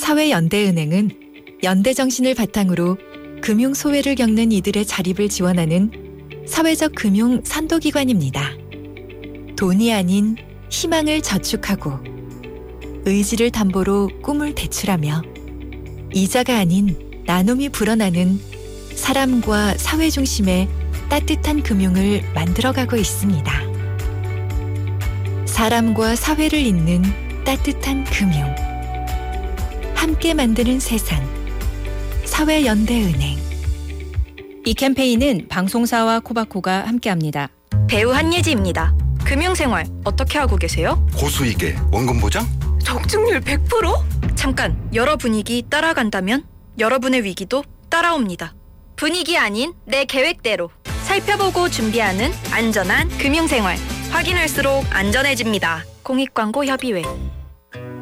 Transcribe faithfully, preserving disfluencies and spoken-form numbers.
사회연대은행은 연대 정신을 바탕으로 금융 소외를 겪는 이들의 자립을 지원하는 사회적 금융 선도기관입니다. 돈이 아닌 희망을 저축하고 의지를 담보로 꿈을 대출하며 이자가 아닌 나눔이 불어나는 사람과 사회 중심의 따뜻한 금융을 만들어가고 있습니다. 사람과 사회를 잇는 따뜻한 금융. 함께 만드는 세상. 사회연대은행. 이 캠페인은 방송사와 코바코가 함께합니다. 배우 한예지입니다. 금융생활 어떻게 하고 계세요? 고수익에 원금 보장? 적중률 백 퍼센트? 잠깐, 여러 분위기 따라간다면 여러분의 위기도 따라옵니다. 분위기 아닌 내 계획대로 살펴보고 준비하는 안전한 금융생활. 확인할수록 안전해집니다. 공익광고 협의회.